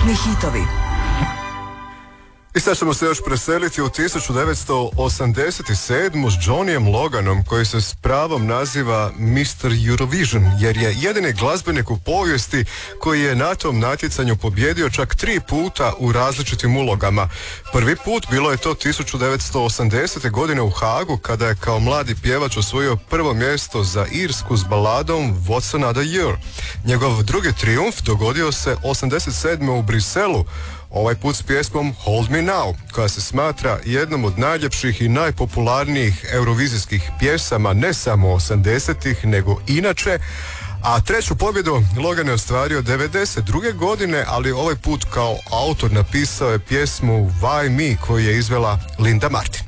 hitovi. I sad ćemo se još preseliti u 1987. s Johnnyem Loganom, koji se s pravom naziva Mr. Eurovision, jer je jedini glazbenik u povijesti koji je na tom natjecanju pobjedio čak 3 puta u različitim ulogama. Prvi put bilo je to 1980. godine u Haagu, kada je kao mladi pjevač osvojio prvo mjesto za Irsku s baladom What's Another Year. Njegov drugi trijumf dogodio se 87. u Briselu, ovaj put s pjesmom Hold Me Now, koja se smatra jednom od najljepših i najpopularnijih eurovizijskih pjesama ne samo 80-ih, nego inače. A treću pobjedu Logan je ostvario 92. godine, ali ovaj put kao autor napisao je pjesmu Why Me, koju je izvela Linda Martin.